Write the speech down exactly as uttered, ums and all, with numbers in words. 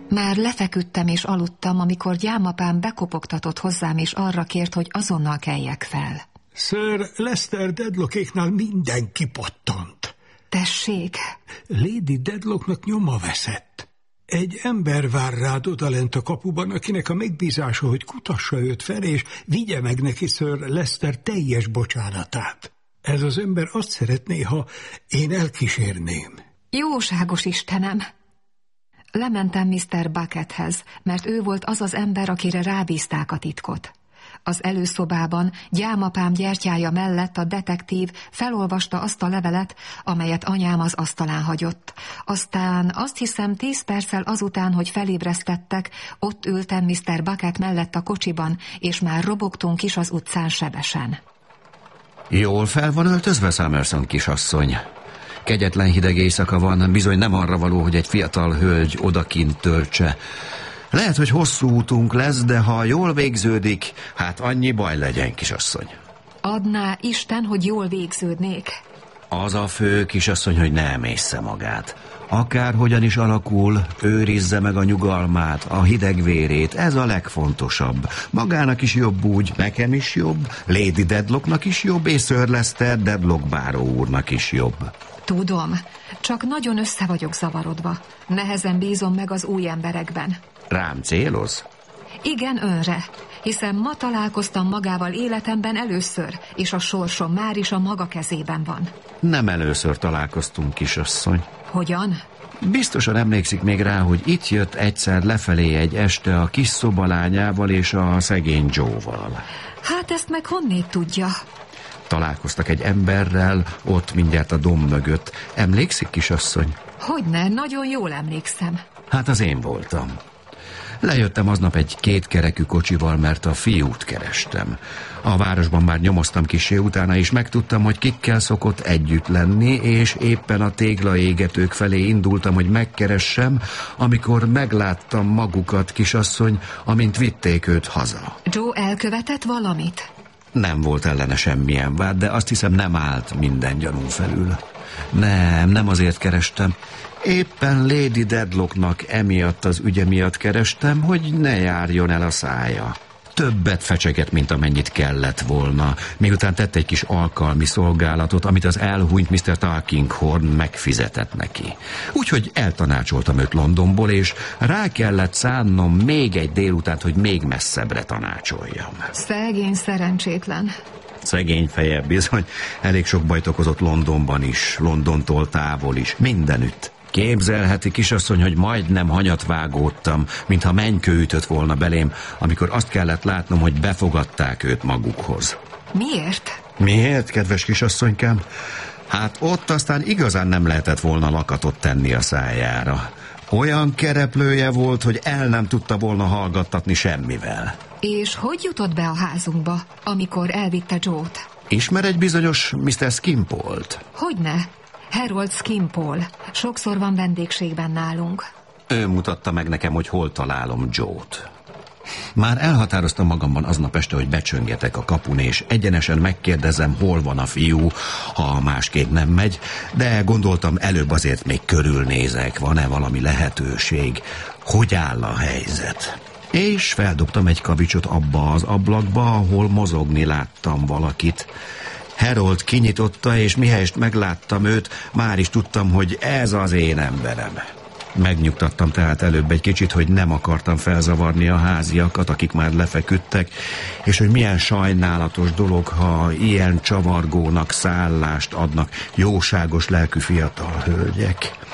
Már lefeküdtem és aludtam, amikor gyámapám bekopogtatott hozzám, és arra kért, hogy azonnal keljek fel. Sir Lester Dedlockéknál mindenki pattant. Tessék? Lady Dedlocknak nyoma veszett. Egy ember vár rád odalent a kapuban, akinek a megbízása, hogy kutassa őt fel, és vigye meg neki Sir Lester teljes bocsánatát. Ez az ember azt szeretné, ha én elkísérném. Jóságos Istenem! Lementem miszter Buckethez, mert ő volt az az ember, akire rábízták a titkot. Az előszobában, gyámapám gyertyája mellett a detektív felolvasta azt a levelet, amelyet anyám az asztalán hagyott. Aztán azt hiszem tíz perccel azután, hogy felébresztettek, ott ültem miszter Bucket mellett a kocsiban, és már robogtunk is az utcán sebesen. Jól fel van öltözve, Summerson kisasszony? Kegyetlen hideg éjszaka van, bizony nem arra való, hogy egy fiatal hölgy odakint töltse. Lehet, hogy hosszú útunk lesz, de ha jól végződik, hát annyi baj legyen, kisasszony. Adná Isten, hogy jól végződnék. Az a fő, kisasszony, hogy ne emészze magát. Akárhogyan is alakul, őrizze meg a nyugalmát, a hideg vérét, ez a legfontosabb. Magának is jobb úgy, nekem is jobb, Lady Dedlocknak is jobb, és Sir Lester Dedlock báró úrnak is jobb. Tudom, csak nagyon össze vagyok zavarodva. Nehezen bízom meg az új emberekben. Rám céloz? Igen, önre, hiszen ma találkoztam magával életemben először, és a sorsom már is a maga kezében van. Nem először találkoztunk, kisasszony. Hogyan? Biztosan emlékszik még rá, hogy itt jött egyszer lefelé egy este a kis szobalányával és a szegény Joe-val. Hát ezt meg honnét tudja? Találkoztak egy emberrel, ott mindjárt a domb mögött. Emlékszik, kisasszony? Hogyne, nagyon jól emlékszem. Hát az én voltam. Lejöttem aznap egy kétkerekű kocsival, mert a fiút kerestem. A városban már nyomoztam kissé utána, és megtudtam, hogy kikkel szokott együtt lenni, és éppen a téglaégetők felé indultam, hogy megkeressem, amikor megláttam magukat, kisasszony, amint vitték őt haza. Joe elkövetett valamit? Nem volt ellene semmilyen vád, de azt hiszem nem állt minden gyanún felül. Nem, nem azért kerestem. Éppen Lady Dedlocknak emiatt az ügye miatt kerestem, hogy ne járjon el a szája. Többet fecsegett, mint amennyit kellett volna, miután tett egy kis alkalmi szolgálatot, amit az elhunyt miszter Tulkinghorn megfizetett neki. Úgyhogy eltanácsoltam őt Londonból, és rá kellett szánnom még egy délutánt, hogy még messzebbre tanácsoljam. Szegény szerencsétlen. Szegény feje bizony, elég sok bajt okozott Londonban is, Londontól távol is, mindenütt. Képzelheti, kisasszony, hogy majdnem hanyat vágódtam, mintha mennykő ütött volna belém, amikor azt kellett látnom, hogy befogadták őt magukhoz. Miért? Miért, kedves kisasszonykám? Hát ott aztán igazán nem lehetett volna lakatot tenni a szájára. Olyan kereplője volt, hogy el nem tudta volna hallgattatni semmivel. És hogy jutott be a házunkba, amikor elvitte Joe-t? Ismer egy bizonyos miszter Skimpolt? Hogyne? Harold Skimpole. Sokszor van vendégségben nálunk. Ő mutatta meg nekem, hogy hol találom Joe-t. Már elhatároztam magamban aznap este, hogy becsöngetek a kapun, és egyenesen megkérdezem, hol van a fiú, ha másképp nem megy, de gondoltam, előbb azért még körülnézek, van-e valami lehetőség, hogy áll a helyzet. És feldobtam egy kavicsot abba az ablakba, ahol mozogni láttam valakit. Harold kinyitotta, és mihelyest megláttam őt, már is tudtam, hogy ez az én emberem. Megnyugtattam tehát előbb egy kicsit, hogy nem akartam felzavarni a háziakat, akik már lefeküdtek, és hogy milyen sajnálatos dolog, ha ilyen csavargónak szállást adnak jóságos lelkű fiatal hölgyek.